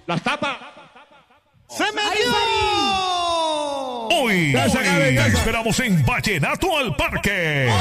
Las tapas. ¡Se me dio! Hoy te esperamos en Vallenato al Parque.